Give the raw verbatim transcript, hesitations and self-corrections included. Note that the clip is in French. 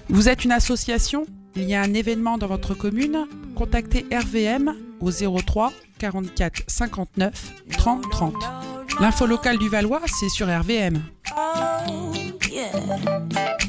Vous êtes une association? Il y a un événement dans votre commune? Contactez R V M au zéro trois quarante-quatre cinquante-neuf trente trente. L'info locale du Valois, c'est sur R V M.